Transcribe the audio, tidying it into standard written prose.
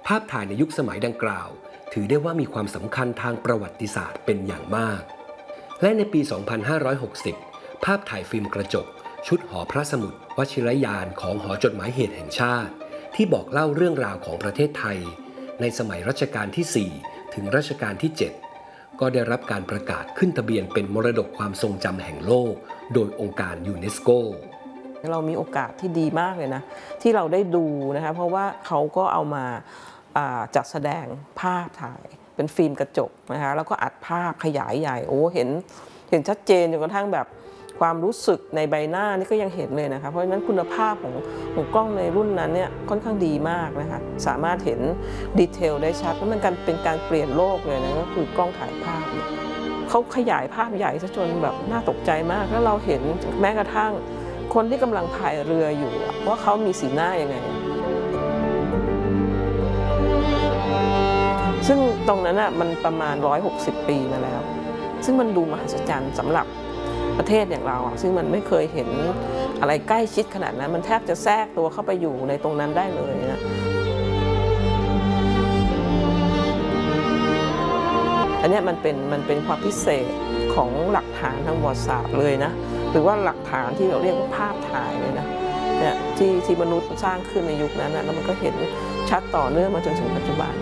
ภาพถ่ายในยุคสมัยดังกล่าวถือได้ว่ามีความสำคัญทางประวัติศาสตร์เป็นอย่างมากและในปี 2560 ภาพถ่ายฟิล์มกระจกชุดหอพระสมุดวชิรยานของหอจดหมายเหตุแห่งชาติที่บอกเล่าเรื่องราวของประเทศไทยในสมัยรัชกาลที่ 4 ถึงรัชกาลที่ 7 ก็ได้รับการประกาศขึ้นทะเบียนเป็นมรดกความทรงจำแห่งโลกโดยองค์การยูเนสโกเรามีโอกาสที่ดีมากเลยนะที่เราได้ดูนะคะเพราะว่าเขาก็เอามาจัดแสดงภาพถ่ายเป็นฟิล์มกระจกนะคะแล้วก็อัดภาพขยายใหญ่โอ้เห็นชัดเจนจนกระทั่งแบบความรู้สึกในใบหน้านี่ก็ยังเห็นเลยนะคะเพราะฉะนั้นคุณภาพของกล้องในรุ่นนั้นเนี่ยค่อนข้างดีมากนะคะสามารถเห็นดีเทลได้ชัดแล้วมันเป็นการเปลี่ยนโลกเลยนะก็คือกล้องถ่ายภาพเนี่ยเขาขยายภาพใหญ่ซะจนแบบน่าตกใจมากแล้วเราเห็นแม้กระทั่งคนที่กำลังพายเรืออยู่ว่าเขามีสีหน้ายังไงซึ่งตรงนั้นมันประมาณ160 ปีมาแล้วซึ่งมันดูมหัศจรรย์สำหรับประเทศอย่างเราซึ่งมันไม่เคยเห็นอะไรใกล้ชิดขนาดนั้นมันแทบจะแทรกตัวเข้าไปอยู่ในตรงนั้นได้เลยนะอันนี้มันเป็นความพิเศษของหลักฐานทางประวัติศาสตร์เลยนะหรือว่าหลักฐานที่เราเรียกว่าภาพถ่ายเลยนะเนี่ยที่มนุษย์สร้างขึ้นในยุคนั้นนะแล้วมันก็เห็นชัดต่อเนื่องมาจนถึงปัจจุบัน